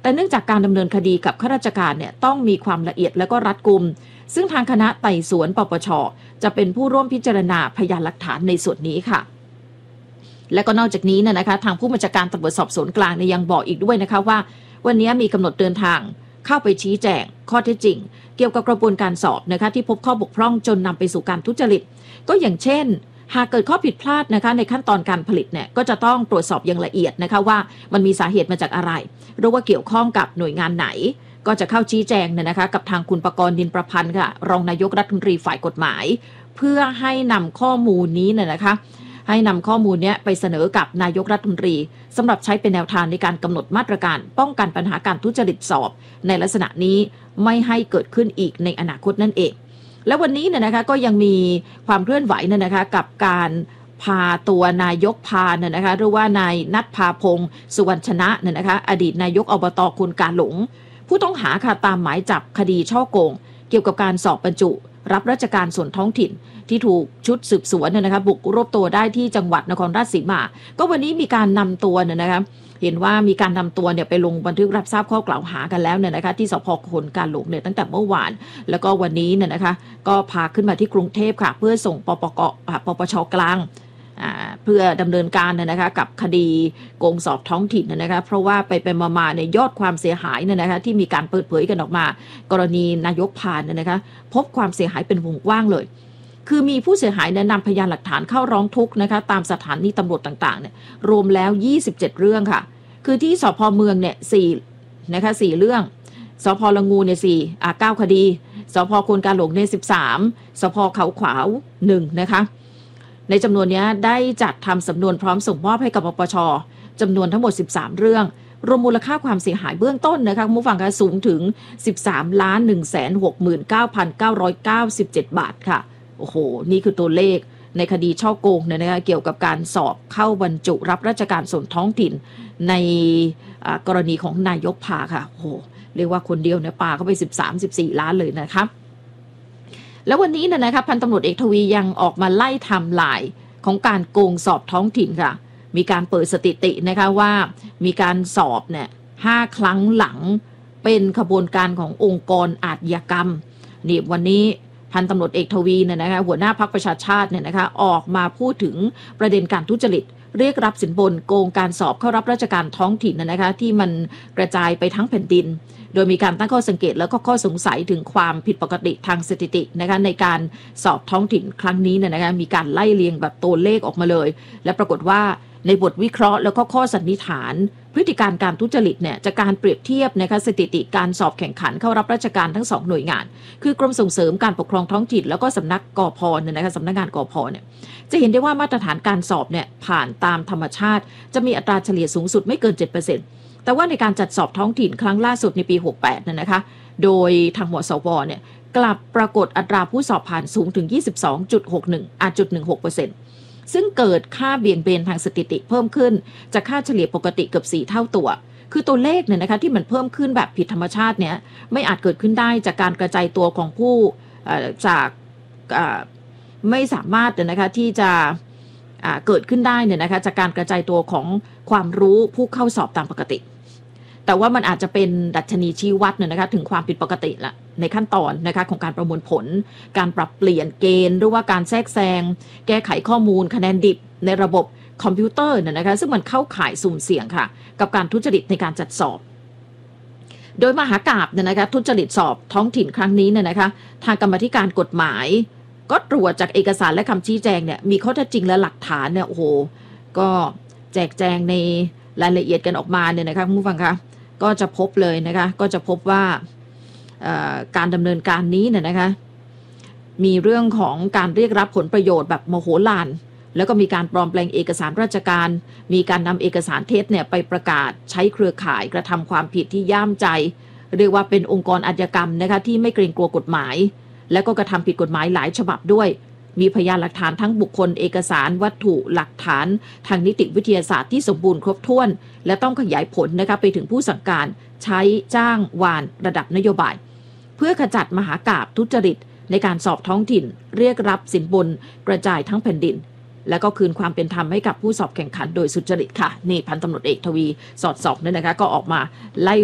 แต่เนื่องจากการดำเนินคดีกับข้าราชการเนี่ยต้องมีความละเอียดและก็รัดกุมซึ่งทางคณะไต่สวนปปช.จะเป็นผู้ร่วมพิจารณาพยานหลักฐานในส่วนนี้ค่ะและก็นอกจากนี้นะคะทางผู้บัญชาการตำรวจสอบสวนกลางยังบอกอีกด้วยนะคะว่าวันนี้มีกำหนดเดินทางเข้าไปชี้แจงข้อเท็จจริงเกี่ยวกับกระบวนการสอบนะคะที่พบข้อบกพร่องจนนำไปสู่การทุจริตก็อย่างเช่นหากเกิดข้อผิดพลาดนะคะในขั้นตอนการผลิตเนี่ยก็จะต้องตรวจสอบอย่างละเอียดนะคะว่ามันมีสาเหตุมาจากอะไรหรือว่าเกี่ยวข้องกับหน่วยงานไหนก็จะเข้าชี้แจงนะคะกับทางคุณประกรณ์ นินประพันธ์ค่ะรองนายกรัฐมนตรีฝ่ายกฎหมายเพื่อให้นำข้อมูลนี้นะคะให้นำข้อมูลนี้ไปเสนอกับนายกรัฐมนตรีสำหรับใช้เป็นแนวทางในการกำหนดมาตรการป้องกันปัญหาการทุจริตสอบในลักษณะนี้ไม่ให้เกิดขึ้นอีกในอนาคตนั่นเองและวันนี้นะคะก็ยังมีความเคลื่อนไหวนะคะกับการพาตัวนายกพานะคะหรือว่านายณัฐภาพงศ์สุวรรณชนะนะคะอดีตนายกอบต.คุณกาหลงผู้ต้องหาค่ะตามหมายจับคดีฉ้อโกงเกี่ยวกับการสอบบรรจุรับราชการส่วนท้องถิ่นที่ถูกชุดสืบสวนนะคะบุกรวบตัวได้ที่จังหวัดนครราชสีมาก็วันนี้มีการนำตัวนะคะเห็นว่ามีการนำตัวไปลงบันทึกรับทราบข้อกล่าวหากันแล้วนะคะที่สภ.คุณกาหลงตั้งแต่เมื่อวานแล้วก็วันนี้นะคะก็พาขึ้นมาที่กรุงเทพค่ะเพื่อส่งปปช.กลางเพื่อดำเนินการนะคะกับคดีโกงสอบท้องถิ่นนะคะเพราะว่าไปมาในยอดความเสียหายนะคะที่มีการเปิดเผยกันออกมากรณีนายกพาลนะคะพบความเสียหายเป็นวงกว้างเลยคือมีผู้เสียหายนำพยานหลักฐานเข้าร้องทุกข์นะคะตามสถานีตำรวจต่างๆเนี่ยรวมแล้ว27เรื่องค่ะคือที่สภ.เมืองเนี่ย4นะคะ4เรื่องสภ.ละงูเนี่ย9คดีสภ.คุณกาหลงเนี่ย13สภ.เขาขวาว1นะคะในจำนวนนี้ได้จัดทำสำนวนพร้อมส่งมอบให้กับปปช.จำนวนทั้งหมด13เรื่องรวมมูลค่าความเสียหายเบื้องต้นนะคะผู้ฟังคะสูงถึง 13,169,997 บาทค่ะโอ้โหนี่คือตัวเลขในคดีฉ้อโกงนะคะเกี่ยวกับการสอบเข้าบรรจุรับราชการส่วนท้องถิ่นในกรณีของนายกพาค่ะโอ้โหเรียกว่าคนเดียวเนี่ยปาเข้าไป13-14 ล้านเลยนะคะแล้ววันนี้นะคะพันตำรวจเอกทวียังออกมาไล่ไทม์ไลน์ของการโกงสอบท้องถิ่นค่ะมีการเปิดสถิตินะคะว่ามีการสอบเนี่ย5 ครั้งหลังเป็นขบวนการขององค์กรอาชญากรรมนี่วันนี้พันตำรวจเอกทวีนะคะหัวหน้าพรรคประชาชาตินะคะออกมาพูดถึงประเด็นการทุจริตเรียกรับสินบนโกงการสอบเข้ารับราชการท้องถิ่นนะคะที่มันกระจายไปทั้งแผ่นดินโดยมีการตั้งข้อสังเกตแล้วก็ข้อสงสัยถึงความผิดปกติทางสถิตินะคะในการสอบท้องถิ่นครั้งนี้นะคะมีการไล่เรียงแบบตัวเลขออกมาเลยและปรากฏว่าในบทวิเคราะห์แล้วก็ข้อสันนิษฐานพฤติการการทุจริตเนี่ยจากการเปรียบเทียบนะคะสถิติการสอบแข่งขันเข้ารับราชการทั้ง2หน่วยงานคือกรมส่งเสริมการปกครองท้องถิ่นแล้วก็สำนักกพ.นะคะสำนักงานกพ.เนี่ยจะเห็นได้ว่ามาตรฐานการสอบเนี่ยผ่านตามธรรมชาติจะมีอัตราเฉลี่ยสูงสุดไม่เกิน 7%แต่ว่าในการจัดสอบท้องถิ่นครั้งล่าสุดในปี68นะคะโดยทางมสวเนี่ยกลับปรากฏอัตราผู้สอบผ่านสูงถึง 22.16% ซึ่งเกิดค่าเบี่ยงเบนทางสถิติเพิ่มขึ้นจากค่าเฉลี่ยปกติเกือบ4 เท่าตัวคือตัวเลขเนี่ยนะคะที่มันเพิ่มขึ้นแบบผิดธรรมชาติเนี่ยไม่อาจเกิดขึ้นได้จากการกระจายตัวของผู้จากไม่สามารถนะคะที่จะเกิดขึ้นได้เนี่ยนะคะจากการกระจายตัวของความรู้ผู้เข้าสอบตามปกติแต่ว่ามันอาจจะเป็นดัชนีชี้วัดเนี่ยนะคะถึงความผิดปกติละในขั้นตอนนะคะของการประมวลผลการปรับเปลี่ยนเกณฑ์หรือว่าการแทรกแซงแก้ไขข้อมูลคะแนนดิบในระบบคอมพิวเตอร์เนี่ยนะคะซึ่งมันเข้าข่ายสุ่มเสี่ยงค่ะกับการทุจริตในการจัดสอบโดยมหากาพย์เนี่ยนะคะทุจริตสอบท้องถิ่นครั้งนี้เนี่ยนะคะทางกรรมาธิการกฎหมายก็ตรวจจากเอกสารและคำชี้แจงเนี่ยมีข้อเท็จจริงและหลักฐานเนี่ยโอ้โหก็แจกแจงในรายละเอียดกันออกมาเนี่ยนะคะคุณผู้ฟังคะก็จะพบเลยนะคะก็จะพบว่าการดำเนินการนี้เนี่ยนะคะมีเรื่องของการเรียกรับผลประโยชน์แบบมโหฬารแล้วก็มีการปลอมแปลงเอกสารราชการมีการนำเอกสารเท็จเนี่ยไปประกาศใช้เครือข่ายกระทำความผิดที่ย่ามใจเรียกว่าเป็นองค์กรอาชญากรรมนะคะที่ไม่เกรงกลัวกฎหมายและก็กระทำผิดกฎหมายหลายฉบับด้วยมีพยานหลักฐานทั้งบุคคลเอกสารวัตถุหลักฐานทางนิติวิทยาศาสตร์ที่สมบูรณ์ครบถ้วนและต้องขยายผลนะคะไปถึงผู้สั่งการใช้จ้างวานระดับนโยบายเพื่อขจัดมหากาพย์ทุจริตในการสอบท้องถิ่นเรียกรับสินบนกระจายทั้งแผ่นดินและก็คืนความเป็นธรรมให้กับผู้สอบแข่งขันโดยสุจริตค่ะนี่พันตำรวจเอกทวีสอดส่องเนี่ยนะคะก็ออกมาไล่